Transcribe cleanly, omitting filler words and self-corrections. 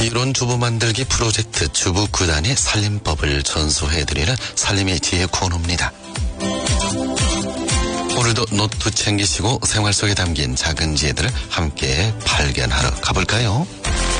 이론 주부 만들기 프로젝트 주부 9단의 살림법을 전수해드리는 살림의 지혜 코너입니다. 오늘도 노트 챙기시고 생활 속에 담긴 작은 지혜들을 함께 발견하러 가볼까요?